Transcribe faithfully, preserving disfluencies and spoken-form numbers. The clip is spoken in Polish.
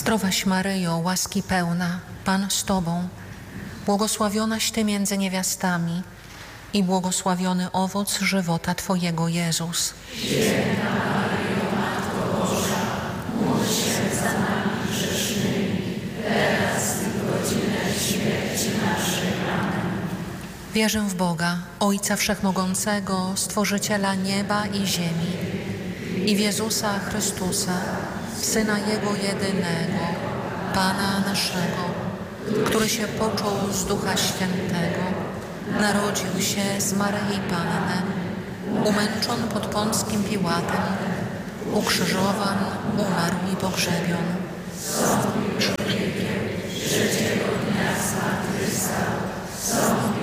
Zdrowaś Maryjo, łaski pełna, Pan z Tobą, błogosławionaś Ty między niewiastami i błogosławiony owoc żywota Twojego, Jezus. Święta Maryjo, Matko Boża, módl się za nami grzesznymi, teraz i w godzinę śmierci naszej. Amen. Wierzę w Boga, Ojca Wszechmogącego, Stworzyciela nieba i ziemi, i w Jezusa Chrystusa, Syna Jego jedynego, Pana naszego, który się począł z Ducha Świętego, narodził się z Maryi Panny, umęczon pod Pąckim Piłatem, ukrzyżowan, umarł i pogrzebion. Trzeciego dnia zmartwychwstał,